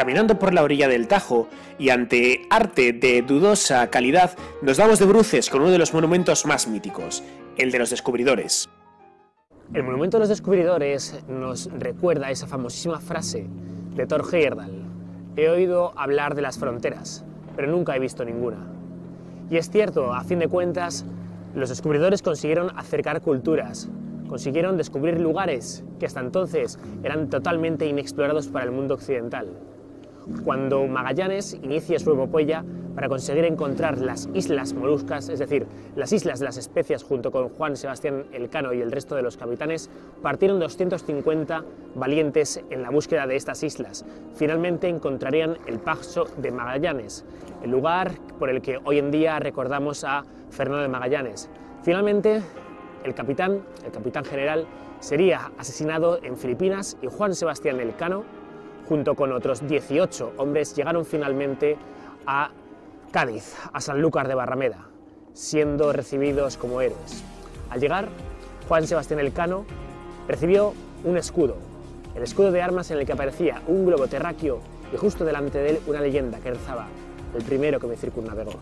Caminando por la orilla del Tajo y ante arte de dudosa calidad, nos damos de bruces con uno de los monumentos más míticos, el de los descubridores. El monumento de los descubridores nos recuerda esa famosísima frase de Thor Heyerdahl: he oído hablar de las fronteras, pero nunca he visto ninguna. Y es cierto, a fin de cuentas, los descubridores consiguieron acercar culturas, consiguieron descubrir lugares que hasta entonces eran totalmente inexplorados para el mundo occidental. Cuando Magallanes inicia su epopeya para conseguir encontrar las Islas Molucas, es decir, las Islas de las Especias, junto con Juan Sebastián Elcano y el resto de los capitanes, partieron 250 valientes en la búsqueda de estas islas. Finalmente encontrarían el Paso de Magallanes, el lugar por el que hoy en día recordamos a Fernando de Magallanes. Finalmente, el capitán general, sería asesinado en Filipinas y Juan Sebastián Elcano, junto con otros 18 hombres, llegaron finalmente a Cádiz, a Sanlúcar de Barrameda, siendo recibidos como héroes. Al llegar, Juan Sebastián Elcano recibió un escudo, el escudo de armas en el que aparecía un globo terráqueo y justo delante de él una leyenda que rezaba: el primero que me circunnavegó.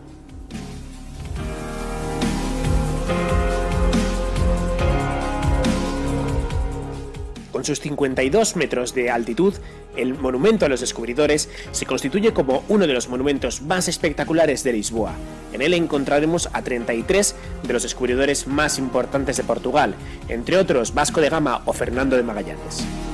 Con sus 52 metros de altitud, el monumento a los descubridores se constituye como uno de los monumentos más espectaculares de Lisboa. En él encontraremos a 33 de los descubridores más importantes de Portugal, entre otros Vasco de Gama o Fernando de Magallanes.